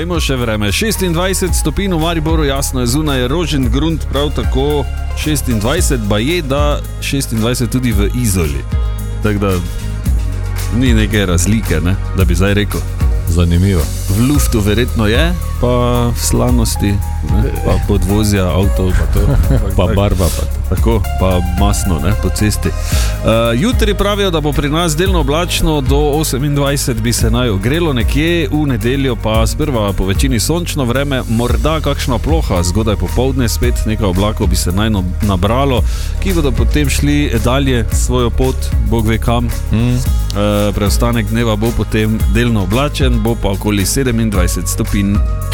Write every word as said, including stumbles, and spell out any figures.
Poglejmo še vreme. šestindvajset stopinj v Mariboru, jasno je, zunaj je rožen grunt, prav tako šestindvajset, baje da šestindvajset tudi v Izoli. Tako da ni neke razlike, ne, da bi zdaj rekel. Zanimivo. V luftu verjetno je, pa v slanosti, ne, pa podvozja avtov, pa to, pa barva, pa to. Tako, pa masno, ne, po cesti. Uh, jutri pravijo, da bo pri nas delno oblačno, do osemindvajset bi se naj ogrelo nekje, v nedeljo pa sprva po večini sončno vreme, morda kakšna ploha, zgodaj popoldne spet nekaj oblakov bi se naj nabralo, ki bodo potem šli dalje svojo pot, Bog ve kam. Mm. Uh, preostanek dneva bo potem delno oblačen, bo pa okoli sedemindvajset stopinj.